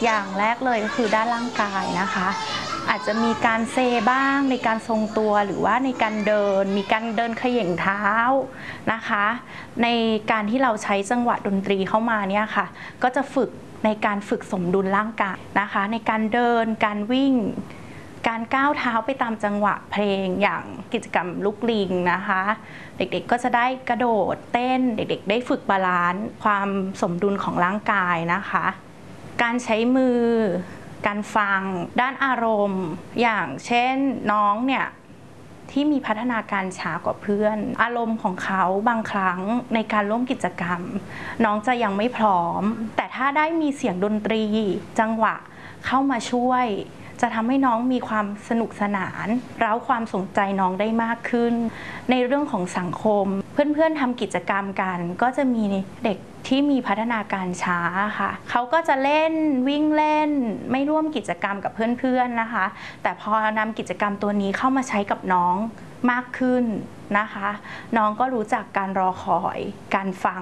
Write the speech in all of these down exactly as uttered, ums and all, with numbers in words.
อย่างแรกเลยก็คือด้านร่างกายนะคะอาจจะมีการเซบ้างในการทรงตัวหรือว่าในการเดินมีการเดินเขย่งเท้านะคะในการที่เราใช้จังหวะดนตรีเข้ามาเนี่ยค่ะก็จะฝึกในการฝึกสมดุลร่างกายนะคะในการเดินการวิ่งการก้าวเท้าไปตามจังหวะเพลงอย่างกิจกรรมลุกลิงนะคะเด็กๆก็จะได้กระโดดเต้นเด็กๆได้ฝึกบาลานซ์ความสมดุลของร่างกายนะคะการใช้มือการฟังด้านอารมณ์อย่างเช่นน้องเนี่ยที่มีพัฒนาการช้ากว่าเพื่อนอารมณ์ของเขาบางครั้งในการร่วมกิจกรรมน้องจะยังไม่พร้อมแต่ถ้าได้มีเสียงดนตรีจังหวะเข้ามาช่วยจะทำให้น้องมีความสนุกสนานเร้าความสนใจน้องได้มากขึ้นในเรื่องของสังคมเพื่อนๆทำกิจกรรมกันก็จะมีเด็กที่มีพัฒนาการช้าค่ะเขาก็จะเล่นวิ่งเล่นไม่ร่วมกิจกรรมกับเพื่อนๆนะคะแต่พอนำกิจกรรมตัวนี้เข้ามาใช้กับน้องมากขึ้นนะคะน้องก็รู้จักการรอคอยการฟัง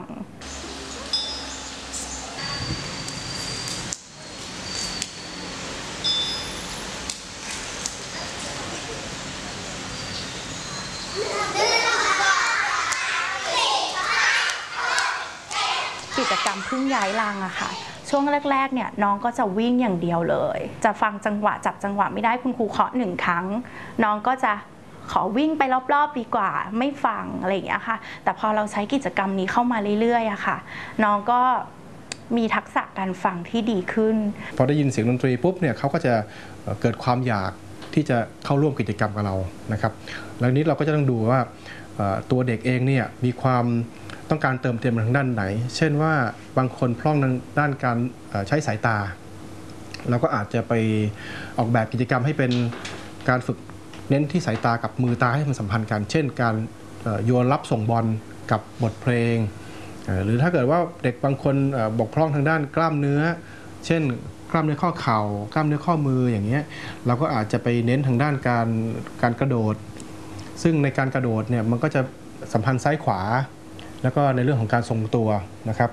กิจกรรมพึ่งย้ายรังอะค่ะช่วงแรกๆเนี่ยน้องก็จะวิ่งอย่างเดียวเลยจะฟังจังหวะจับจังหวะไม่ได้คุณครูเคาะหนึ่งครั้งน้องก็จะขอวิ่งไปรอบๆดีกว่าไม่ฟังอะไรอย่างเงี้ยค่ะแต่พอเราใช้กิจกรรมนี้เข้ามาเรื่อยๆอะค่ะน้องก็มีทักษะการฟังที่ดีขึ้นพอได้ยินเสียงดนตรีปุ๊บเนี่ยเขาก็จะเกิดความอยากที่จะเข้าร่วมกิจกรรมกับเรานะครับแล้วนี้เราก็จะต้องดูว่าตัวเด็กเองเนี่ยมีความต้องการเติมเต็มทางด้านไหนเช่นว่าบางคนพร่องทางด้านการใช้สายตาเราก็อาจจะไปออกแบบกิจกรรมให้เป็นการฝึกเน้นที่สายตากับมือตาให้มันสัมพันธ์กันเช่นการโยนรับส่งบอลกับบทเพลงหรือถ้าเกิดว่าเด็กบางคนบกพร่องทางด้านกล้ามเนื้อเช่นกล้ามเนื้อข้อเข่ากล้ามเนื้อข้อมืออย่างเงี้ยเราก็อาจจะไปเน้นทางด้านการการกระโดดซึ่งในการกระโดดเนี่ยมันก็จะสัมพันธ์ซ้ายขวาแล้วก็ในเรื่องของการทรงตัวนะครับ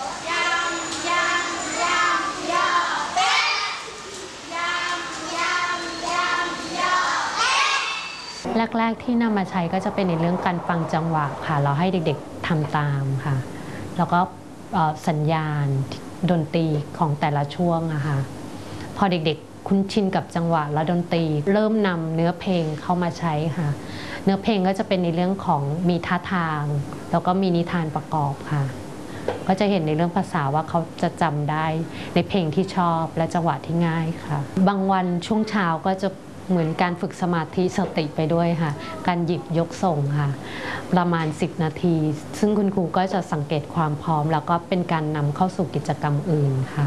แรกๆที่นำมาใช้ก็จะเป็นในเรื่องการฟังจังหวะค่ะเราให้เด็กๆทำตามค่ะแล้วก็สัญญาณดนตรีของแต่ละช่วงอะค่ะพอเด็กๆคุ้นชินกับจังหวะและดนตรีเริ่มนำเนื้อเพลงเข้ามาใช้ค่ะเนื้อเพลงก็จะเป็นในเรื่องของมีท่าทางแล้วก็มีนิทานประกอบค่ะก็จะเห็นในเรื่องภาษาว่าเขาจะจำได้ในเพลงที่ชอบและจังหวะที่ง่ายค่ะบางวันช่วงเช้าก็จะเหมือนการฝึกสมาธิสติไปด้วยค่ะการหยิบยกส่งค่ะประมาณสิบนาทีซึ่งคุณครูก็จะสังเกตความพร้อมแล้วก็เป็นการนำเข้าสู่กิจกรรมอื่นค่ะ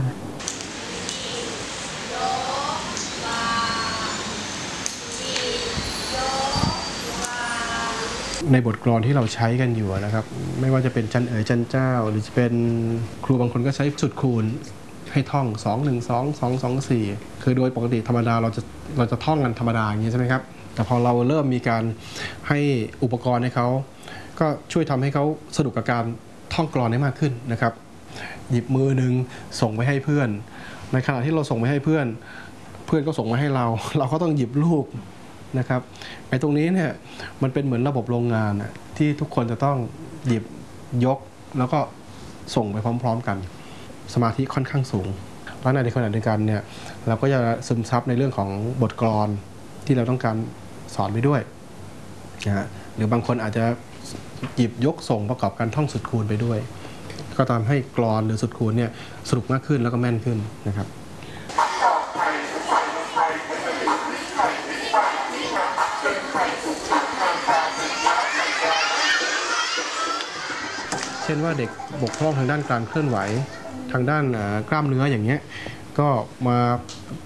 ในบทกลอนที่เราใช้กันอยู่นะครับไม่ว่าจะเป็นจันเอ๋ยจันเจ้าหรือจะเป็นครูบางคนก็ใช้สุดคูณให้ท่องสอง หนึ่ง สอง สอง สอง สี่คือโดยปกติธรรมดาเราจะเราจะท่องกันธรรมดาอย่างนี้ใช่ไหมครับแต่พอเราเริ่มมีการให้อุปกรณ์ให้เขาก็ช่วยทำให้เขาสนุกกับการท่องกลอนได้มากขึ้นนะครับหยิบมือหนึ่งส่งไปให้เพื่อนในขณะที่เราส่งไปให้เพื่อนเพื่อนก็ส่งมาให้เราเราก็ต้องหยิบลูกนะครับไอ้ตรงนี้เนี่ยมันเป็นเหมือนระบบโรงงานที่ทุกคนจะต้องหยิบยกแล้วก็ส่งไปพร้อมๆกันสมาธิค่อนข้างสูงแล้วในขณะเดียวกันเนี่ยเราก็จะซึมซับในเรื่องของบทกลอนที่เราต้องการสอนไปด้วยนะฮะหรือบางคนอาจจะหยิบยกส่งประกอบการท่องสุดคูณไปด้วยก็ทำให้กลอนหรือสุดคูณเนี่ยสนุกมากขึ้นแล้วก็แม่นขึ้นนะครับเช่นว่าเด็กบกพร่องทางด้านการเคลื่อนไหวทางด้านกล้ามเนื้ออย่างเงี้ยก็มา